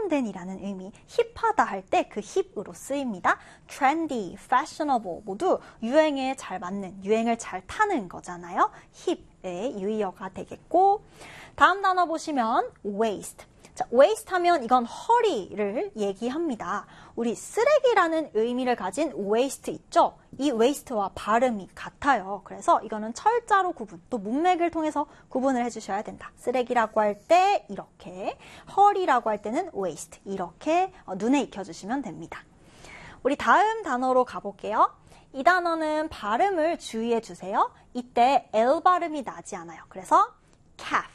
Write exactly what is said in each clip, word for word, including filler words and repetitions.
세련된이라는 의미, 힙하다 할 때 그 힙으로 쓰입니다. trendy, fashionable 모두 유행에 잘 맞는, 유행을 잘 타는 거잖아요. 힙의 유의어가 되겠고, 다음 단어 보시면 waste. 자, waste 하면 이건 허리를 얘기합니다. 우리 쓰레기라는 의미를 가진 waste 있죠? 이 waste와 발음이 같아요. 그래서 이거는 철자로 구분, 또 문맥을 통해서 구분을 해주셔야 된다. 쓰레기라고 할 때 이렇게, 허리라고 할 때는 waste 이렇게 눈에 익혀주시면 됩니다. 우리 다음 단어로 가볼게요. 이 단어는 발음을 주의해 주세요. 이때 L 발음이 나지 않아요. 그래서 calf.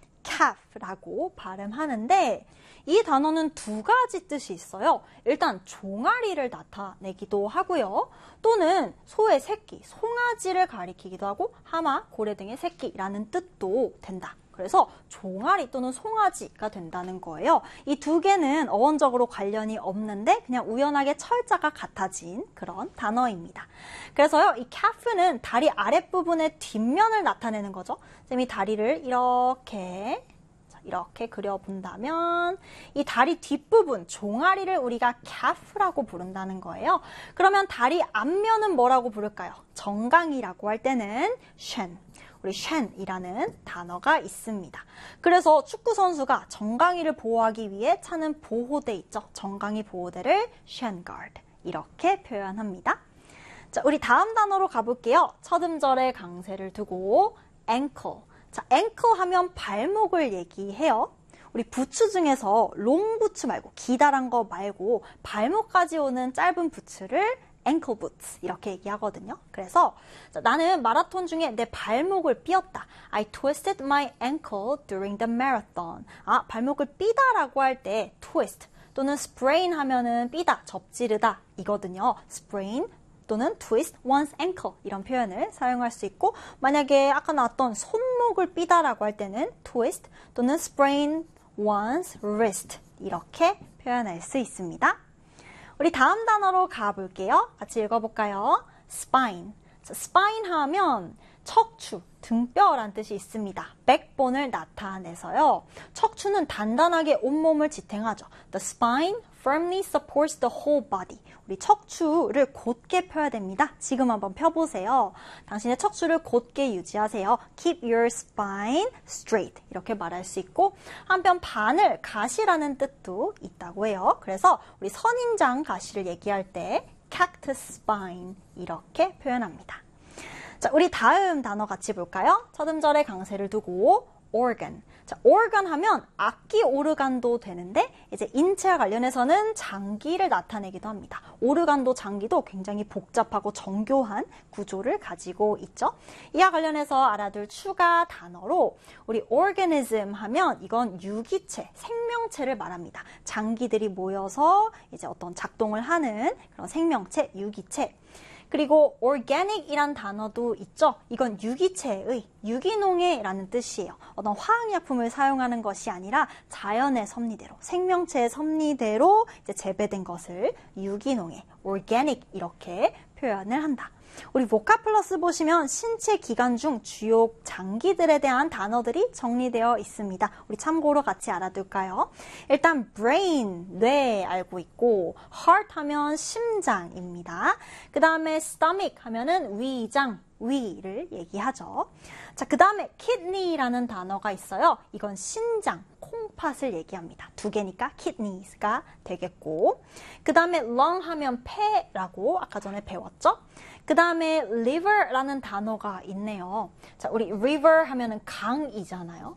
calf라고 발음하는데 이 단어는 두 가지 뜻이 있어요. 일단 종아리를 나타내기도 하고요. 또는 소의 새끼, 송아지를 가리키기도 하고 하마, 고래 등의 새끼라는 뜻도 된다. 그래서 종아리 또는 송아지가 된다는 거예요. 이 두 개는 어원적으로 관련이 없는데 그냥 우연하게 철자가 같아진 그런 단어입니다. 그래서요, 이 calf는 다리 아랫부분의 뒷면을 나타내는 거죠. 쌤이 다리를 이렇게 이렇게 그려본다면 이 다리 뒷부분, 종아리를 우리가 calf라고 부른다는 거예요. 그러면 다리 앞면은 뭐라고 부를까요? 정강이라고 할 때는 shin. 우리 shin이라는 단어가 있습니다. 그래서 축구 선수가 정강이를 보호하기 위해 차는 보호대 있죠. 정강이 보호대를 shin guard 이렇게 표현합니다. 자, 우리 다음 단어로 가볼게요. 첫 음절에 강세를 두고 ankle. 자, ankle 하면 발목을 얘기해요. 우리 부츠 중에서 롱 부츠 말고 기다란 거 말고 발목까지 오는 짧은 부츠를 ankle boots 이렇게 얘기하거든요. 그래서 자, 나는 마라톤 중에 내 발목을 삐었다. I twisted my ankle during the marathon. 아, 발목을 삐다라고 할 때 twist 또는 sprain 하면은 삐다, 접지르다 이거든요. sprain 또는 twist one's ankle 이런 표현을 사용할 수 있고, 만약에 아까 나왔던 손목을 삐다라고 할 때는 twist 또는 sprain one's wrist 이렇게 표현할 수 있습니다. 우리 다음 단어로 가볼게요. 같이 읽어볼까요? spine. 자, spine 하면 척추, 등뼈란 뜻이 있습니다. 백본을 나타내서요. 척추는 단단하게 온몸을 지탱하죠. The spine firmly supports the whole body. 우리 척추를 곧게 펴야 됩니다. 지금 한번 펴보세요. 당신의 척추를 곧게 유지하세요. Keep your spine straight. 이렇게 말할 수 있고, 한편 바늘, 가시라는 뜻도 있다고 해요. 그래서 우리 선인장 가시를 얘기할 때 cactus spine 이렇게 표현합니다. 자, 우리 다음 단어 같이 볼까요? 첫 음절에 강세를 두고 organ. 자, organ 하면 악기 오르간도 되는데 이제 인체와 관련해서는 장기를 나타내기도 합니다. 오르간도 장기도 굉장히 복잡하고 정교한 구조를 가지고 있죠. 이와 관련해서 알아둘 추가 단어로 우리 organism 하면 이건 유기체, 생명체를 말합니다. 장기들이 모여서 이제 어떤 작동을 하는 그런 생명체, 유기체. 그리고 organic이란 단어도 있죠. 이건 유기체의, 유기농해라는 뜻이에요. 어떤 화학약품을 사용하는 것이 아니라 자연의 섭리대로, 생명체의 섭리대로 이제 재배된 것을 유기농해, organic 이렇게 표현을 한다. 우리 보카플러스 보시면 신체 기관 중 주요 장기들에 대한 단어들이 정리되어 있습니다. 우리 참고로 같이 알아둘까요? 일단 brain, 뇌 알고 있고, heart 하면 심장입니다. 그 다음에 stomach 하면은 위장, 위를 얘기하죠. 자, 그 다음에 kidney라는 단어가 있어요. 이건 신장, 콩팥을 얘기합니다. 두 개니까 kidneys가 되겠고, 그 다음에 lung 하면 폐라고 아까 전에 배웠죠? 그 다음에 river라는 단어가 있네요. 자, 우리 river 하면은 강이잖아요.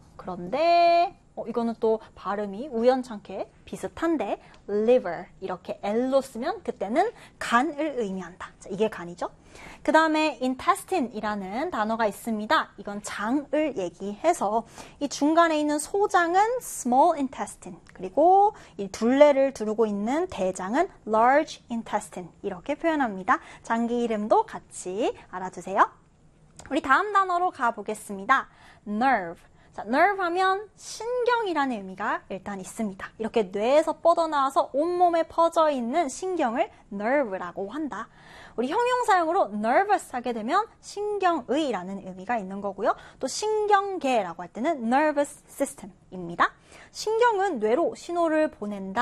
그런데 어, 이거는 또 발음이 우연찮게 비슷한데 liver 이렇게 L로 쓰면 그때는 간을 의미한다. 자, 이게 간이죠. 그 다음에 intestine이라는 단어가 있습니다. 이건 장을 얘기해서 이 중간에 있는 소장은 small intestine, 그리고 이 둘레를 두르고 있는 대장은 large intestine 이렇게 표현합니다. 장기 이름도 같이 알아두세요. 우리 다음 단어로 가보겠습니다. nerve. 자, nerve 하면 신경이라는 의미가 일단 있습니다. 이렇게 뇌에서 뻗어나와서 온몸에 퍼져 있는 신경을 nerve라고 한다. 우리 형용사용으로 nervous 하게 되면 신경의라는 의미가 있는 거고요. 또 신경계라고 할 때는 nervous system입니다. 신경은 뇌로 신호를 보낸다.